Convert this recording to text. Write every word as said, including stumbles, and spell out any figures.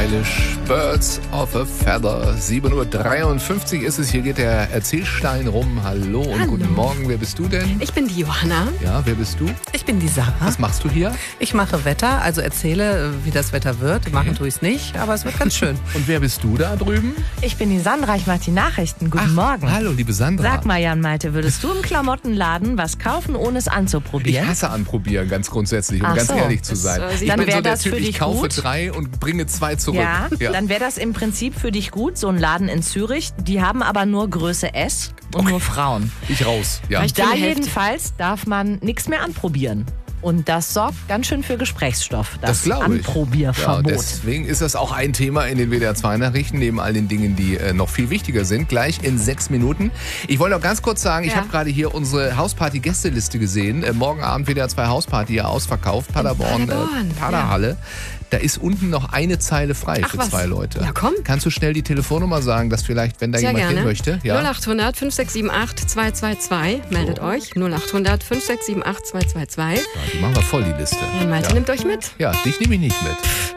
Eilish, Birds of a Feather. sieben Uhr dreiundfünfzig ist es, hier geht der Erzählstein rum. Hallo und Hallo. Guten Morgen. Wer bist du denn? Ich bin die Johanna. Ja, wer bist du? Ich bin die Sarah. Was machst du hier? Ich mache Wetter, also erzähle, wie das Wetter wird. Machen tue ich es nicht, aber es wird ganz schön. Und wer bist du da drüben? Ich bin die Sandra, ich mache die Nachrichten. Guten Ach, Morgen. Hallo, liebe Sandra. Sag mal, Jan Malte, würdest du im Klamottenladen was kaufen, ohne es Ich anzuprobieren? hasse anprobieren, ganz grundsätzlich, um Ach ganz so. ehrlich zu Das, sein. äh, Ich sieht Dann bin wär so der das Typ, für ich dich kaufe gut. drei und bringe zwei zurück. Ja, dann wäre das im Prinzip für dich gut, so ein Laden in Zürich. Die haben aber nur Größe S und Okay. nur Frauen. Ich raus. Ja. Reicht Da für die Hälfte. jedenfalls darf man nichts mehr anprobieren. Und das sorgt ganz schön für Gesprächsstoff, das, Das glaube ich. Anprobierverbot. Ja, deswegen ist das auch ein Thema in den W D R zwei Nachrichten, neben all den Dingen, die äh, noch viel wichtiger sind. Gleich in sechs Minuten. Ich wollte noch ganz kurz sagen, ich Ja. habe gerade hier unsere Hausparty-Gästeliste gesehen. Äh, morgen Abend W D R zwei Hausparty, ja, ausverkauft. Paderborn, Paderborn, äh, Paderhalle. Da ist unten noch eine Zeile frei Ach, für was? zwei Leute. Ja, komm. Kannst du schnell die Telefonnummer sagen, dass vielleicht, wenn da Sehr jemand gerne. hin möchte? Ja. null acht hundert fünf sechs sieben acht zwei zwei zwei. Meldet euch. null acht hundert fünf sechs sieben acht zwei zwei zwei. Ja, die machen wir voll, die Liste. Jan Malte Ja. nimmt euch mit. Ja, dich nehme ich nicht mit.